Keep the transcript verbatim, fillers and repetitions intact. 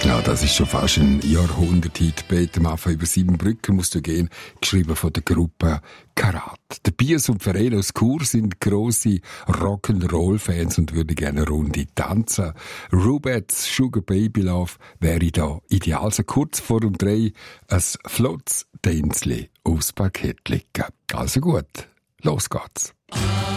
Ja, das ist schon fast ein Jahrhundert-Hit. Peter Maffay über sieben Brücken musst du gehen, geschrieben von der Gruppe Karat. Der Bias und Verein aus Chur sind grosse Rock'n'Roll-Fans und würden gerne eine Runde tanzen. Rubets Sugar Baby Love wäre da ideal. Also kurz vor um drei ein flottes Tänzli aufs Parkett legen. Also gut, los geht's.